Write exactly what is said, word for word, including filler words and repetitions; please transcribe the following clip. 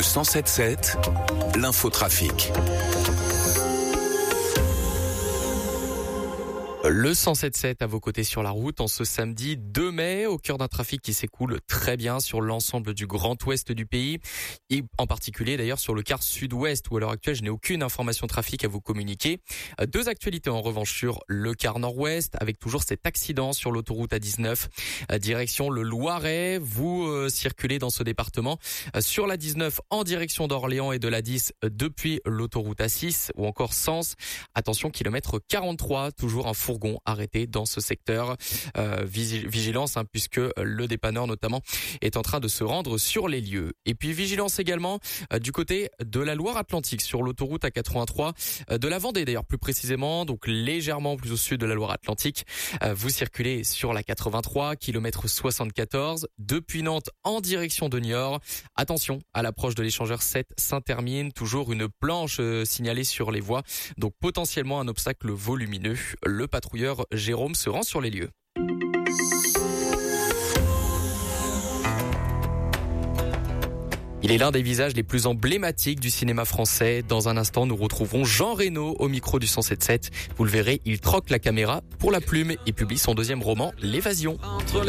cent sept sept, l'infotrafic. Le cent sept sept à vos côtés sur la route en ce samedi deux mai, au cœur d'un trafic qui s'écoule très bien sur l'ensemble du grand ouest du pays, et en particulier d'ailleurs sur le quart sud-ouest où à l'heure actuelle je n'ai aucune information trafic à vous communiquer. Deux actualités en revanche sur le quart nord-ouest avec toujours cet accident sur l'autoroute A dix-neuf, direction le Loiret. Vous euh, circulez dans ce département sur la dix-neuf en direction d'Orléans et de la dix depuis l'autoroute A six ou encore Sens. Attention, kilomètre quarante-trois, toujours un fourgon arrêté dans ce secteur. Euh, vigilance hein, puisque le dépanneur notamment est en train de se rendre sur les lieux. Et puis vigilance également euh, du côté de la Loire-Atlantique sur l'autoroute A quatre-vingt-trois, euh, de la Vendée d'ailleurs plus précisément, donc légèrement plus au sud de la Loire-Atlantique. Euh, vous circulez sur la quatre-vingt-trois, kilomètre soixante-quatorze, depuis Nantes en direction de Niort. Attention à l'approche de l'échangeur sept Saint-Hermine, toujours une planche euh, signalée sur les voies, donc potentiellement un obstacle volumineux. Le patrouilleur Jérôme se rend sur les lieux. Il est l'un des visages les plus emblématiques du cinéma français. Dans un instant, nous retrouverons Jean Reno au micro du cent sept sept. Vous le verrez, il troque la caméra pour la plume et publie son deuxième roman, L'Évasion.